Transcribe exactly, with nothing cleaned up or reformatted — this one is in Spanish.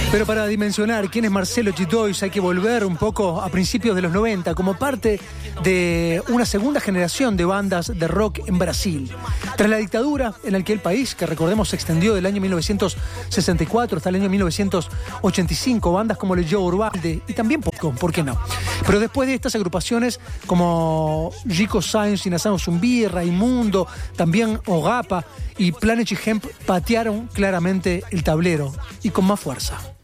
Pero para dimensionar quién es Marcelo G-Dois hay que volver un poco a principios de los noventa como parte de una segunda generación de bandas de rock en Brasil. Tras la dictadura en aquel país, que recordemos se extendió del año mil novecientos sesenta y cuatro hasta el año mil novecientos ochenta y cinco, bandas como Legião Urbana y también Poco, ¿por qué no? Pero después de estas agrupaciones como Rico Sáenz y Nação Zumbi, Raimundo, también Ogapa y Planet Hemp patearon claramente el tablero y con más fuerza.